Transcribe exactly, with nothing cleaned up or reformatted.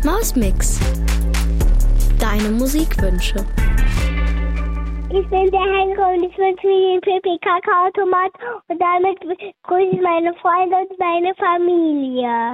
Mausmix. Deine Musikwünsche. Ich bin der Henker und ich wünsche mir den Pipi-Kaka-Automat und damit grüße ich meine Freunde und meine Familie.